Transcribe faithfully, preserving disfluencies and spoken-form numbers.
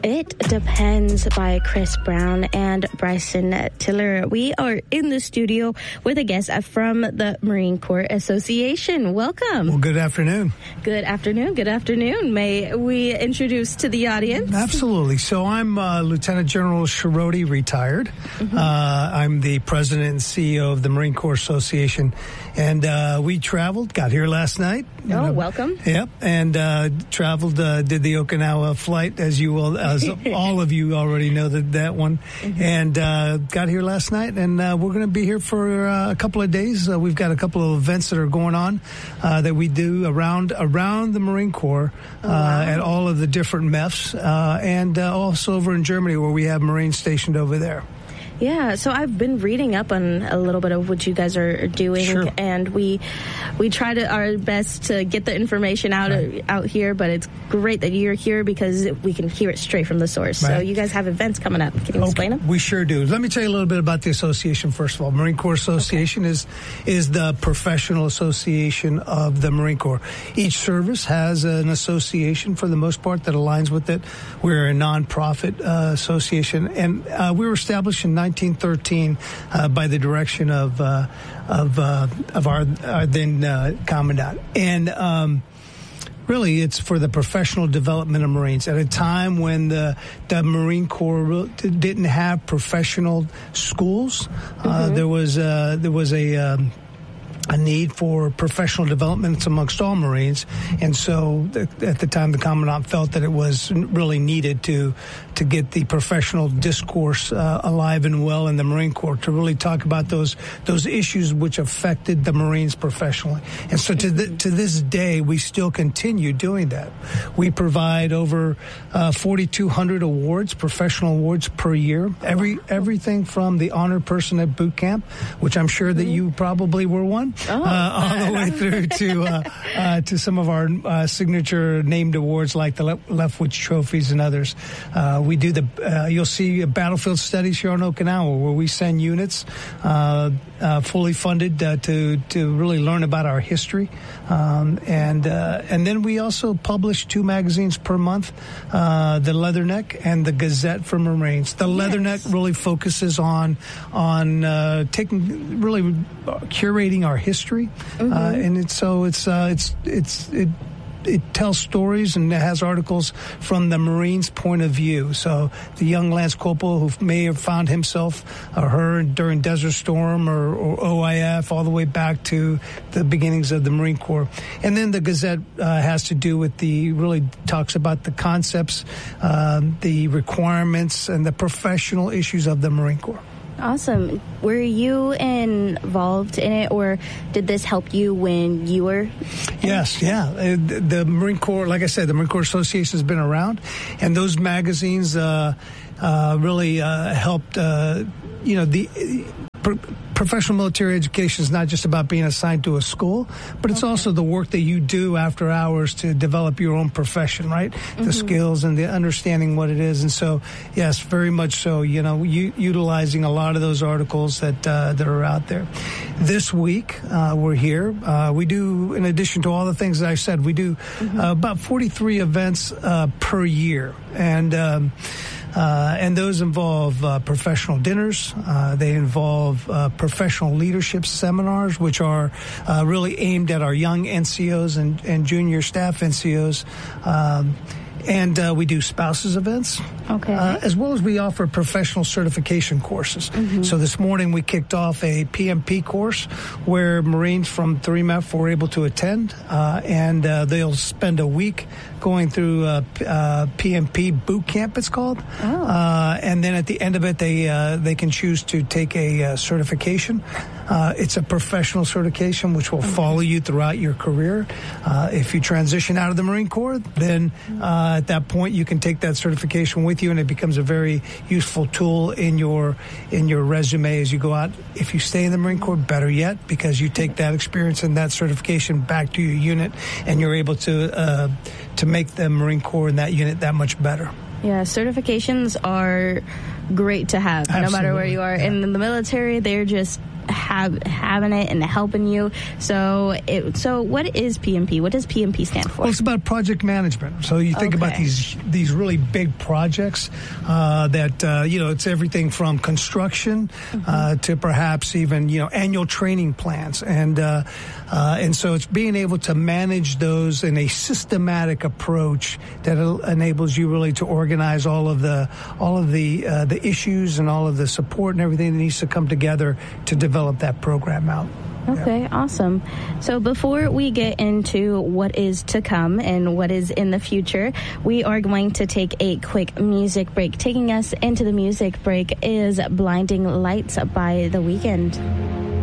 It Depends by Chris Brown and Bryson Tiller. We are in the studio with a guest from the Marine Corps Association. Welcome. Well, good afternoon. Good afternoon. Good afternoon. May we introduce to the audience? Absolutely. So I'm uh, Lieutenant General Schiroti, retired. Mm-hmm. Uh, I'm the president and C E O of the Marine Corps Association. And uh, we traveled, got here last night. Oh, know, welcome. Yep. And uh, traveled, uh, did the Okinawa flight, as you will, as all of you already know that, that one. Mm-hmm. And uh, got here last night, and uh, we're going to be here for uh, a couple of days. Uh, we've got a couple of events that are going on uh, that we do around around the Marine Corps uh, oh, wow. at all of the different M E Fs, uh, and uh, also over in Germany where we have Marines stationed over there. Yeah, so I've been reading up on a little bit of what you guys are doing, sure. and we we try to our best to get the information out right. out here. But it's great that you're here because we can hear it straight from the source. Right. So you guys have events coming up. Can you okay. explain them? We sure do. Let me tell you a little bit about the association. First of all, Marine Corps Association okay. is is the professional association of the Marine Corps. Each service has an association for the most part that aligns with it. We're a nonprofit uh, association, and uh, we were established in nineteen thirteen uh, by the direction of uh, of uh, of our, our then uh, commandant, and um, really it's for the professional development of Marines at a time when the the Marine Corps didn't have professional schools. Mm-hmm. Uh, there was uh, there was a um, a need for professional development amongst all Marines, and so th- at the time the Commandant felt that it was really needed to to get the professional discourse uh, alive and well in the Marine Corps, to really talk about those those issues which affected the Marines professionally. And so to th- to this day, we still continue doing that. We provide over uh, forty-two hundred awards, professional awards per year, every everything from the honored person at boot camp, which I'm sure that you probably were one, Oh. Uh, all the way through to uh, uh, to some of our uh, signature named awards like the Le- Leftwich trophies and others. Uh, we do the uh, you'll see battlefield studies here on Okinawa, where we send units uh, uh, fully funded uh, to to really learn about our history, um, and uh, and then we also publish two magazines per month, uh, the Leatherneck and the Gazette for Marines. The yes. Leatherneck really focuses on on uh, taking really curating our history, mm-hmm. uh, and it's so it's uh, it's it's it. It tells stories and it has articles from the Marines' point of view. So the young Lance Corporal who may have found himself or her during Desert Storm or, or O I F, all the way back to the beginnings of the Marine Corps. And then the Gazette uh, has to do with the, really talks about the concepts, um, the requirements, and the professional issues of the Marine Corps. Awesome. Were you involved in it, or did this help you when you were? Yes, yeah. Uh, the, the Marine Corps, like I said, the Marine Corps Association has been around, and those magazines uh, uh, really uh, helped, uh, you know, the... Pro- professional military education is not just about being assigned to a school, but it's okay. also the work that you do after hours to develop your own profession, right? Mm-hmm. The skills and the understanding what it is. And so, yes, very much so, you know, u- utilizing a lot of those articles that uh, that are out there. This week, uh, we're here. Uh, we do, in addition to all the things that I said, we do mm-hmm. uh, about forty-three events uh, per year. And, um, Uh, and those involve uh, professional dinners. Uh, they involve uh, professional leadership seminars, which are uh, really aimed at our young N C Os and, and junior staff N C Os. Um, And uh, we do spouses events, okay. uh, as well as we offer professional certification courses. Mm-hmm. So this morning we kicked off a P M P course where Marines from three M E F were able to attend, uh, and uh, they'll spend a week going through uh, uh, P M P boot camp, it's called. Oh. Uh, and then at the end of it, they uh, they can choose to take a uh, certification. Uh, it's a professional certification which will follow you throughout your career. Uh, if you transition out of the Marine Corps, then uh, at that point you can take that certification with you, and it becomes a very useful tool in your in your resume as you go out. If you stay in the Marine Corps, better yet, because you take that experience and that certification back to your unit, and you're able to uh, to make the Marine Corps and that unit that much better. Yeah, certifications are great to have, Absolutely. No matter where you are. Yeah. And in the military, they're just have having it and helping you. So, it, so what is P M P? What does P M P stand for? Well, it's about project management. So you think okay. about these these really big projects uh, that uh, you know it's everything from construction mm-hmm. uh, to perhaps even you know annual training plans, and uh, uh, and so it's being able to manage those in a systematic approach that enables you really to organize all of the all of the uh, the issues and all of the support and everything that needs to come together to develop that program out. Okay, yeah. Awesome. So before we get into what is to come and what is in the future, we are going to take a quick music break. Taking us into the music break is Blinding Lights by The Weeknd.